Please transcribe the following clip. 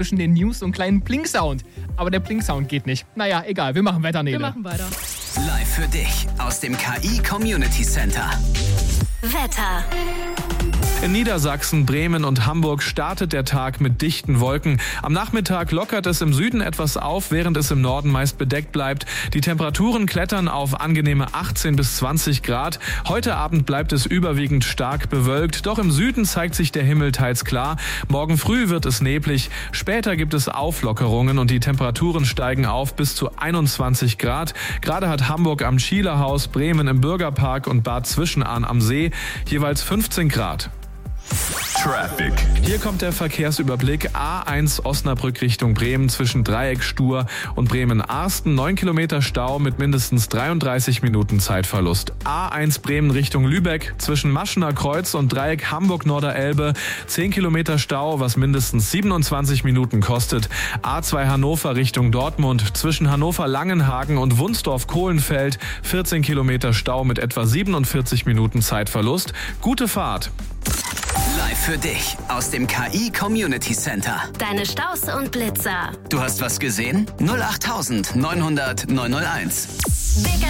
zwischen den News so einen kleinen Blink-Sound. Aber der Blink-Sound geht nicht. Naja, egal, wir machen weiter, Nele. Wir machen weiter. Live für dich aus dem KI Community Center. Wetter. In Niedersachsen, Bremen und Hamburg startet der Tag mit dichten Wolken. Am Nachmittag lockert es im Süden etwas auf, während es im Norden meist bedeckt bleibt. Die Temperaturen klettern auf angenehme 18 bis 20 Grad. Heute Abend bleibt es überwiegend stark bewölkt. Doch im Süden zeigt sich der Himmel teils klar. Morgen früh wird es neblig. Später gibt es Auflockerungen und die Temperaturen steigen auf bis zu 21 Grad. Gerade hat Hamburg am Schielerhaus, Bremen im Bürgerpark und Bad Zwischenahn am See jeweils 15 Grad. Traffic. Hier kommt der Verkehrsüberblick. A1 Osnabrück Richtung Bremen zwischen Dreieck Stur und Bremen-Arsten. 9 Kilometer Stau mit mindestens 33 Minuten Zeitverlust. A1 Bremen Richtung Lübeck zwischen Maschener Kreuz und Dreieck Hamburg-Norderelbe. 10 Kilometer Stau, was mindestens 27 Minuten kostet. A2 Hannover Richtung Dortmund zwischen Hannover-Langenhagen und Wunsdorf-Kohlenfeld. 14 Kilometer Stau mit etwa 47 Minuten Zeitverlust. Gute Fahrt. Live für dich aus dem KI Community Center. Deine Staus und Blitzer. Du hast was gesehen? 08900 901. Big